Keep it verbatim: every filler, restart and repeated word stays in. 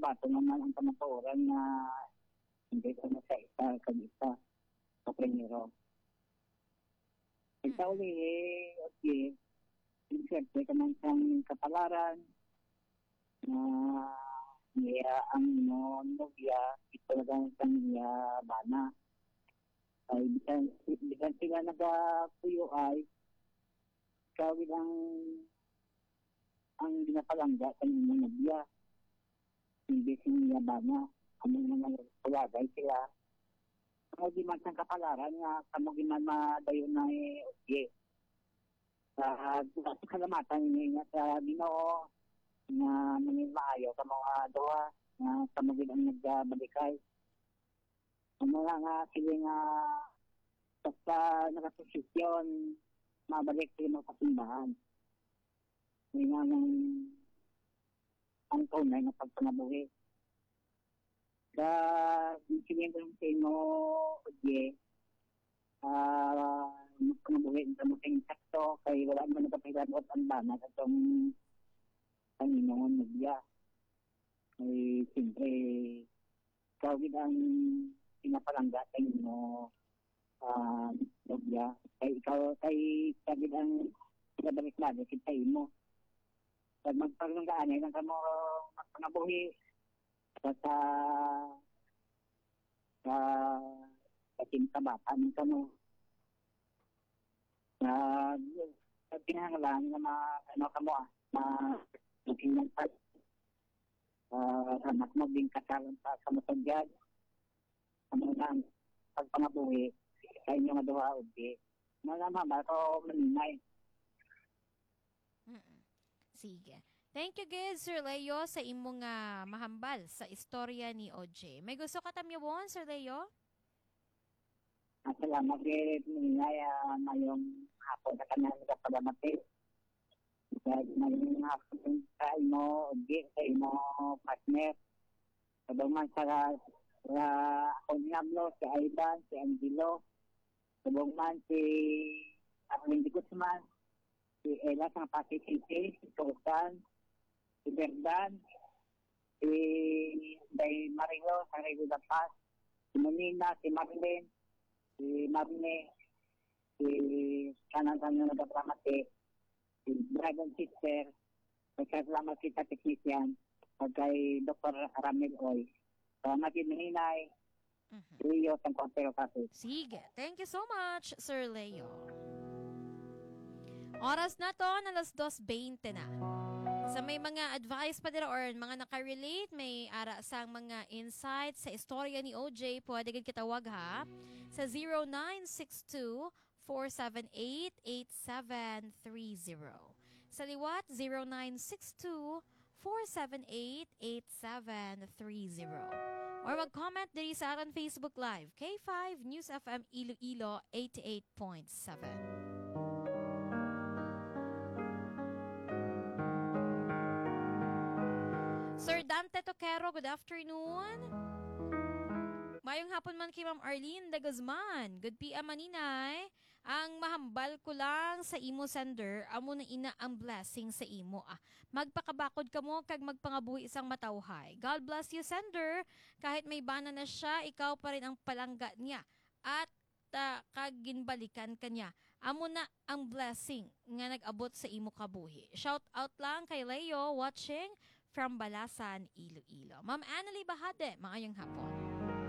bato naman ang kamaturan na hindi ko na sa isa, kanisa, sa primero. Ikaw ulit, eh, okay, siyempre ka man siyang kapalaran na niya ang no, nobya, ito na lang sa niya bana. Ay, bisan, bisan sila nagapuyo ay, ikaw ang ang ginapalangga sa inyo nobya. Hindi siya bana. Ano naman tulagay sila. Kung di man siyang kapalaran nga, kamo giman madayon na eh, okay. Sa uh, kalamatan niya sa Ginoo na namin maayo sa mga doha na kamo giman nagbalikay. Ano nga nga sila nga basta nakaposisyon mabalik sila sa simbahan. Hindi nga nang ang tunay na pagpanabuhi. Sa sinigyan ko ng sino, okay, ah, pagpanabuhi sa muting sakto, kay wala naman nagpapilagot ang bana sa itong Panginoon Nagya. Ay, siyempre, ikaw ang pinapalangga sa inyo, ah, Nagya. Kay ikaw, kay sabi ang pinabalik-balik, kita mo. Pag magpalanggaan, ay lang ka mo magpanabuhi sa sa sa kintabatan ka mo. Na sa pinangalan na mga ano ka mo ah, na maging nagpag uh, anak mo din kasalan sa kamatagyan. Ano lang, pagpangabuhi, sa inyo nga duha, okay. Malaman ba ito maninay? Mm-mm. Sige. Thank you guys, Sir Leo, sa imong uh, mahambal sa istorya ni O J. May gusto ka tamyawon, Sir Leo? At salamat din, maninay, uh, ngayong hapon na kanya nagpalamati. Ngayong hapon sa imo, okay, sa imo partner. Sabang man sa sa akong nablo, si Aidan, si Angelo. Sabang man si Arlene de Guzman, si Ella sa Pasig City, si Sultan, si Berdan, si Day Marilo sa Rego da Paz, si Monina, si Marlene, si Marne, si Kanan-Kanan na Nagapramate, si Dragon Sister, nagkasalamat kita technician, at kay Doctor Ramil Oy. Salamat din Mahinay, Mm-hmm. Rio, Tangkotero Kasi. Sige. Thank you so much, Sir Leo. Oras na to, alas dos twenty na. Sa may mga advice pa dira or mga nakarelate, may ara sang mga insights sa istorya ni O J, pwede gid kitawag ha sa zero nine six two, four seven eight, eight seven three zero. Sa liwat, zero nine six two, four seven eight, eight seven three zero. Or mag-comment diri sa aton Facebook Live, K five News F M Iloilo eighty-eight point seven. Sir Dante Toquero, good afternoon. Mayong hapon man kay Ma'am Arlene de Guzman. Good P M maninay. Ang mahambal ko lang sa imo sender, amo na ina ang blessing sa imo ah. Magpakabakod ka mo kag magpangabuhi isang matawhay. God bless you sender. Kahit may bana na siya, ikaw pa rin ang palangga niya. At uh, kag ginbalikan kanya. Amo na ang blessing nga nag-abot sa imo kabuhi. Shout out lang kay Leo watching from Balasan, Iloilo. Ma'am Annalie Bahade, maayong hapon.